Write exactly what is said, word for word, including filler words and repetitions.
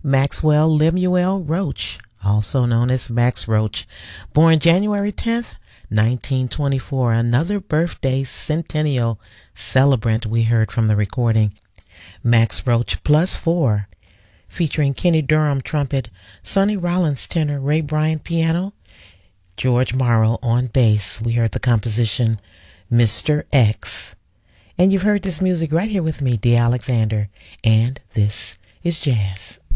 Maxwell Lemuel Roach, also known as Max Roach, born January tenth, nineteen twenty-four, another birthday centennial celebrant we heard from the recording. Max Roach Plus Four, featuring Kenny Durham trumpet, Sonny Rollins tenor, Ray Bryant piano, George Morrow on bass. We heard the composition Mister X. And you've heard this music right here with me, Dee Alexander, and this is jazz.